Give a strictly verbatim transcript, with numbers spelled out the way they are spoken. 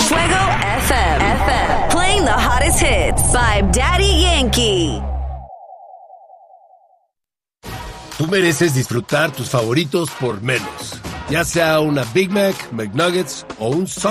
Fuego F M. F M. Playing the hottest hits by Daddy Yankee. Tú mereces disfrutar tus favoritos por menos. Ya sea una Big Mac, McNuggets o un